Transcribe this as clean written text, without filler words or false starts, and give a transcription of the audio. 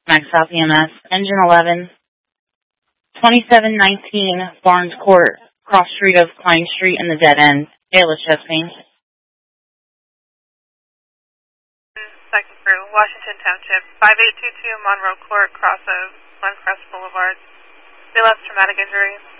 Max South EMS, Engine 11, 2719 Barnes Court, cross street of Klein Street in the dead end. Bayless chest pain. Second crew, Washington Township, 5822 Monroe Court, cross of Glencrest Boulevard. Bayless traumatic injury.